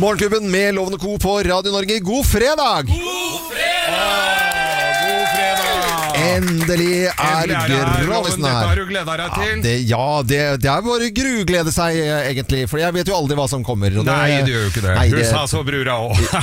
Morgenklubben med Loven og Co på Radio Norge. God fredag! God fredag! God fredag! Endelig Grovisen her. Dette har du gledet deg til. Det er bare gruglede seg egentlig, for jeg vet jo aldri hva som kommer. Nei, det gjør jo ikke det. Hun sa så brura også.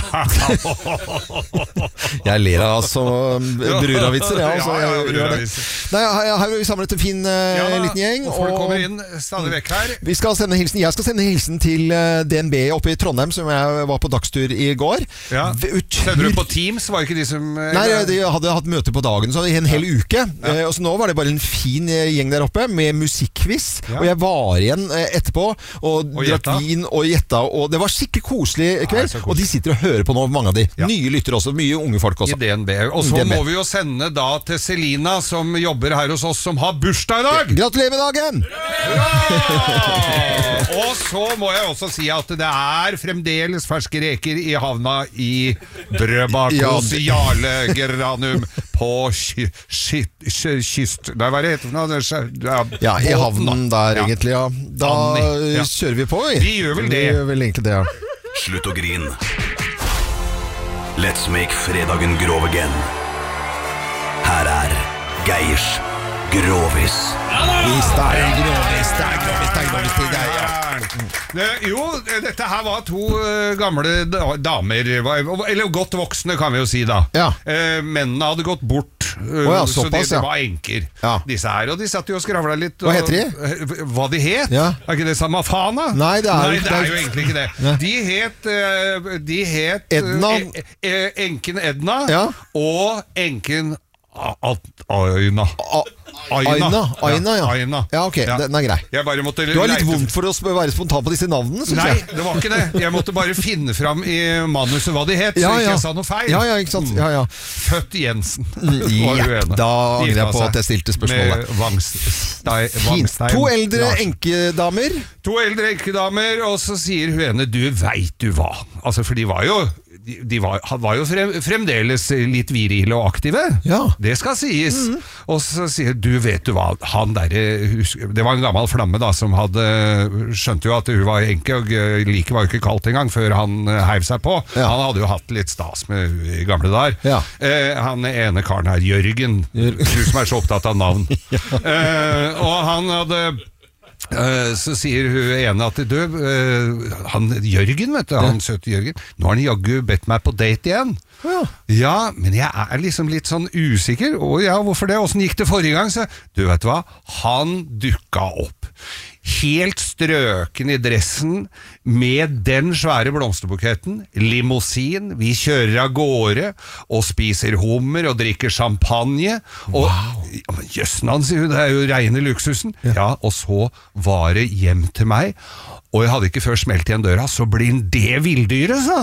Jeg ler av så bruravitser, ja. Nei, her har vi samlet en fin liten gjeng. Og folk kommer inn stadig vekk her. Vi skal sende hilsen. Jeg skal sende hilsen til DNB oppe i Trondheim, som jeg var på dagstur i går. Ja. Sender du på Teams? Var ikke de som... Nei, de hadde hatt møte på dagen, så en hel uke. Og så nå var det bare en fin gjeng der oppe med musikkquiz. Og jeg var igjen etterpå og drakk vin og gjetta, og det var skikkelig koselig kveld. Og de sitter og hører på nå, mange av de. Nye lytter også, mye unge folk også. I DNB. Og så må vi jo sende da til Selina, som jobber her hos oss, som har bursdag i dag! Gratulerer med dagen! Og så må jeg også si at det er fremdeles ferske reker i havna i Drøbak hos Jarle Granum på kyst... Nei, hva er det heter for noe? Ja, i havnen der egentlig, ja. Da kjører vi på, vi gjør vel det. Vi gjør vel egentlig det, ja. Slutt å grin. Let's make fredagen grov again. Her er Geirs Grovis. Hvis det er grovis, det er grovis, det er ja. Jo, dette her var to gamle damer, eller godt voksne kan vi jo si da. Mennene hadde gått bort, så de var enker, disse her. Og de satt jo og skravlet litt. Hva heter de? Hva de het? Er ikke det samme Fana? Nei, det er jo egentlig ikke det. De het Edna. Enken Edna og enken Aina. Aina, ja. Ja, ok, den er grei. Du har litt vondt for å være spontan på disse navnene, synes jeg. Nei, det var ikke det. Jeg måtte bare finne fram i manuset hva de het, så ikke jeg sa noe feil. Ja, ikke sant. Født Jensen. Da angrer jeg på at jeg stilte spørsmålet. Fint. To eldre enkedamer. Og så sier hun ene, du vet du hva. Altså, for de var jo fremdeles litt virile og aktive. Det skal sies. Og så sier du, vet du hva, han der, det var en gammel flamme da, som skjønte jo at hun var enke, og like var jo ikke kaldt engang før han heiv seg på. Han hadde jo hatt litt stas med i gamle der. Han ene karen her, Jørgen, du som er så opptatt av navn. Og han hadde... Så sier hun ene at han Jørgen, vet du, han søte Jørgen, nå har han jaggu bedt meg på date igjen. Ja, men jeg er liksom litt sånn usikker. Hvorfor det? Hvordan gikk det forrige gang? Så, du vet hva, han dukket opp helt strøken i dressen med den svære blomsterbuketten, limousin, vi kjører av gårde og spiser hummer og drikker champagne og jøssen han, sier hun, det er jo rene luksusen. Og så var det hjem til meg, og jeg hadde ikke før smelt igjen døra, så blir det villdyret, så.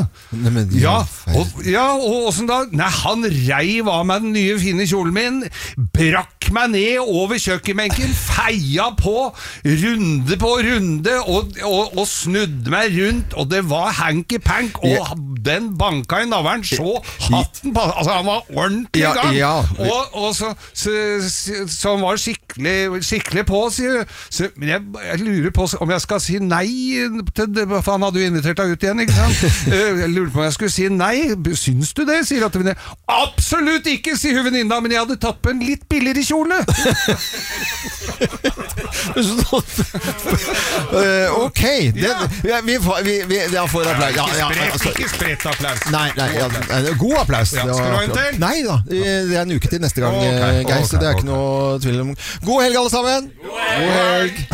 Og sånn da, han reiv av meg den nye fine kjolen min, brakk meg ned over kjøkkenbenken, feia på, runde på runde, og snudde meg rundt, og det var hanky-pank, og den banka i navlen, så hatten på, altså han var ordentlig i gang, og så han var skikkelig på, men jeg lurer på om jeg skal si nei, for han hadde jo invitert deg ut igjen, ikke sant? Jeg lurer på om jeg skulle si nei. Syns du det? Sier at venninne. Absolutt ikke, sier hun venninna, men jeg hadde tatt på en litt billigere kjole. Ok, vi får applaus. Ikke spredt applaus. Nei, god applaus. Skal du ha en til? Nei da, det er en uke til neste gang, Geir, så det er ikke noe tvil om. God helg alle sammen. God helg.